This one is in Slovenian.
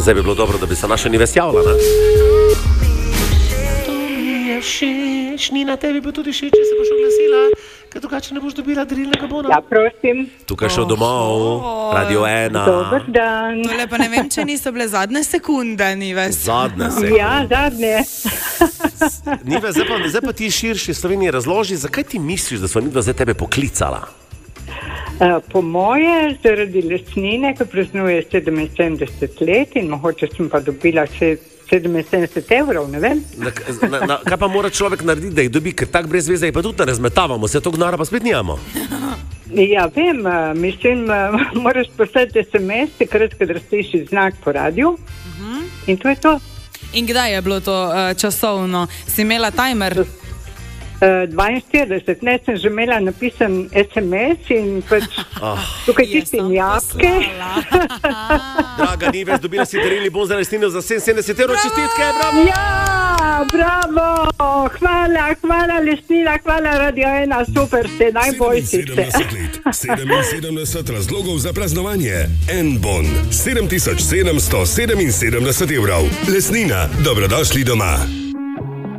Zdaj bi bilo dobro, da bi se naša Nives javila, ne? To mi je všeč, Nina, tebi bo tudi všeč, če se boš oglasila, ker drugače ne boš dobila darilnega bona. Ja, prosim. Tukaj šel domov, Radio 1. Dober dan. Tole pa ne vem, če niso bile zadnje sekunde, Nives. Zadnje sekunde. Ja, zadnje. Nives, zdaj pa ti širši Sloveniji razloži, zakaj ti misliš, da smo midva zdaj tebe poklicala? Po moje, zaradi lesnine, ki praznuje 77 let in mogoče sem pa dobila 77 evrov, ne vem. Kaj pa mora človek narediti, da jih dobi, ker tak brez veze je pa tudi ne razmetavamo, se to gnara pa spet nijamo. Ja, vem, mislim, moraš poslati SMS, takrat, kadar slišiš znak po radiju in to je to. In kdaj je bilo to časovno? Si imela timer? 42, ne, sem že imela napisan SMS in pač tukaj tistim jabke. Draga Nives, dobila si darili bon za lesnino za 77 evrov, čestitke, bravo! Ja, bravo, hvala lesnina, hvala Radio 1, super ste, najboljši ste. 77 razlogov za praznovanje. En bon, 7777 evrov. Lesnina, dobrodošli doma.